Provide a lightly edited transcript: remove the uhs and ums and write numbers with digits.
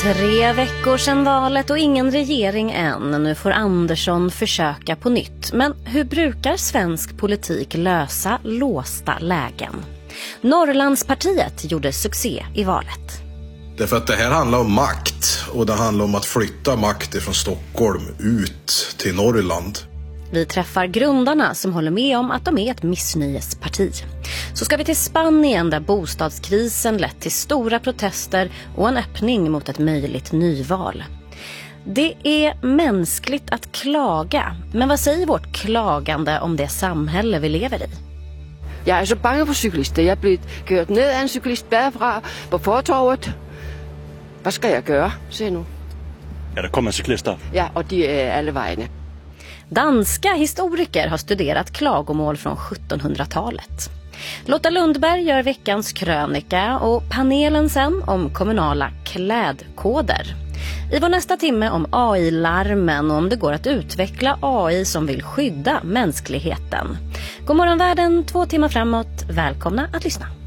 3 veckor sedan valet och ingen regering än. Nu får Andersson försöka på nytt. Men hur brukar svensk politik lösa låsta lägen? Norrlandspartiet gjorde succé i valet. Därför att det här handlar om makt, och det handlar om att flytta makt från Stockholm ut till Norrland. Vi träffar grundarna som håller med om att de är ett missnöjesparti. Så ska vi till Spanien där bostadskrisen lett till stora protester och en öppning mot ett möjligt nyval. Det är mänskligt att klaga, men vad säger vårt klagande om det samhälle vi lever i? Jag är så bange för cyklister. Jag har blivit kørt ned af en cyklist bagfra på fortorvet. Vad ska jag göra? Se nu. Ja, det kommer cyklister. Ja, och de är alla vägarna. Danska historiker har studerat klagomål från 1700-talet. Lotta Lundberg gör veckans krönika och panelen sen om kommunala klädkoder. I vår nästa timme om AI-larmen och om det går att utveckla AI som vill skydda mänskligheten. God morgon världen, 2 timmar framåt. Välkomna att lyssna.